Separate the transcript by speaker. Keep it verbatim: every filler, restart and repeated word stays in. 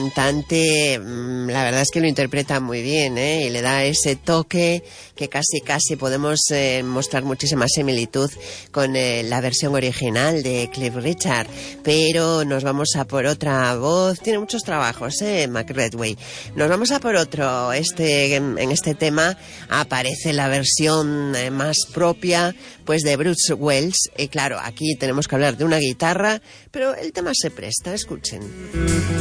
Speaker 1: cantante, la verdad es que lo interpreta muy bien, ¿eh? Y le da ese toque que casi casi podemos eh, mostrar muchísima similitud con eh, la versión original de Cliff Richard. Pero nos vamos a por otra voz. Tiene muchos trabajos, ¿eh? Mac Redway. Nos vamos a por otro. Este, en este tema aparece la versión eh, más propia, pues, de Bruce Wells. Y claro, aquí tenemos que hablar de una guitarra, pero el tema se presta. Escuchen.